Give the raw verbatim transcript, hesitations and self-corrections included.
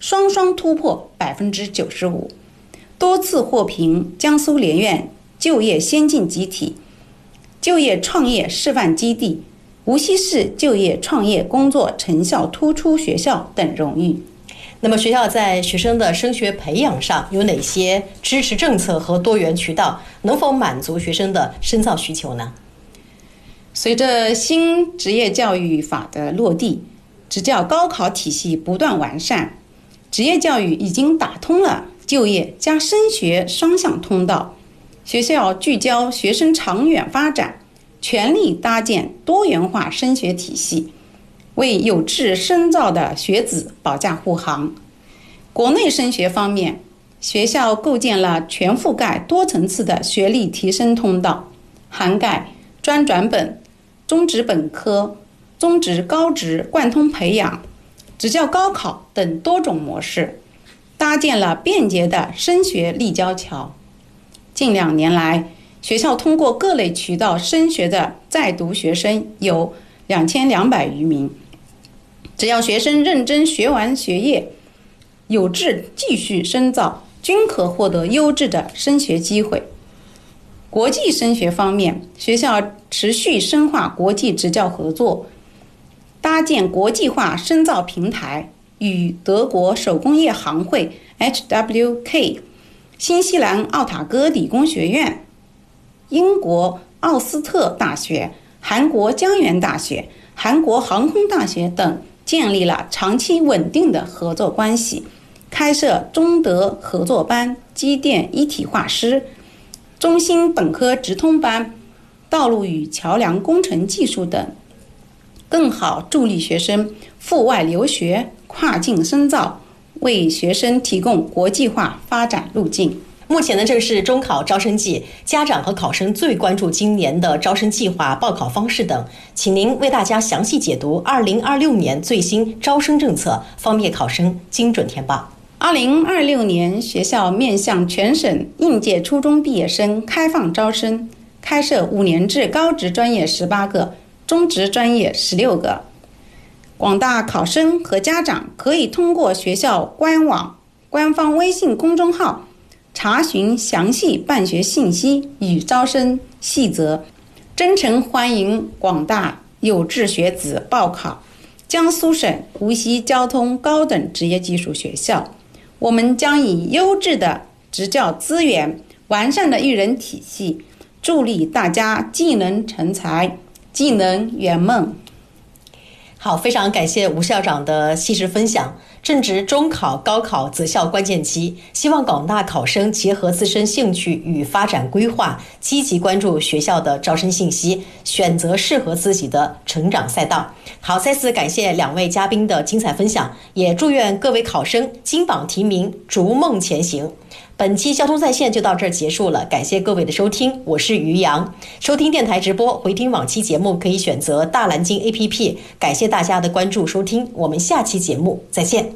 双双突破百分之九十五，多次获评江苏联院就业先进集体、就业创业示范基地、无锡市就业创业工作成效突出学校等荣誉。 那么学校在学生的升学培养上有哪些支持政策和多元渠道，能否满足学生的深造需求呢？ 随着新职业教育法的落地，职教高考体系不断完善，职业教育已经打通了就业加升学双向通道。学校聚焦学生长远发展，全力搭建多元化升学体系，为有志深造的学子保驾护航。国内升学方面，学校构建了全覆盖多层次的学历提升通道，涵盖专转本、中职本科、中职高职贯通培养、职教高考等多种模式，搭建了便捷的升学立交桥。近两年来，学校通过各类渠道升学的在读学生有两千两百余名，只要学生认真学完学业，有志继续深造，均可获得优质的升学机会。国际升学方面，学校持续深化国际职教合作，搭建国际化深造平台，与德国手工业行会 H W K、 新西兰奥塔哥理工学院、英国奥斯特大学、韩国江源大学、韩国航空大学等建立了长期稳定的合作关系，开设中德合作班、机电一体化师、中兴本科直通班、道路与桥梁工程技术等，更好助力学生赴外留学、跨境深造，为学生提供国际化发展路径。 目前呢，正是中考招生季，家长和考生最关注今年的招生计划、报考方式等，请您为大家详细解读二零二六年最新招生政策，方便考生精准填报。 二零二六年，学校面向全省应届初中毕业生开放招生，开设五年制高职专业十八个，中职专业十六个。广大考生和家长可以通过学校官网、官方微信公众号查询详细办学信息与招生细则，真诚欢迎广大有志学子报考江苏省无锡交通高等职业技术学校。我们将以优质的职教资源、完善的育人体系，助力大家技能成才、技能圆梦。 好，非常感谢吴校长的细致分享。正值中考、高考择校关键期，希望广大考生结合自身兴趣与发展规划，积极关注学校的招生信息，选择适合自己的成长赛道。好，再次感谢两位嘉宾的精彩分享，也祝愿各位考生金榜题名，逐梦前行。本期交通在线就到这儿结束了，感谢各位的收听，我是于洋。收听电台直播、回听往期节目可以选择大蓝鲸 A P P。感谢大家的关注收听，我们下期节目再见。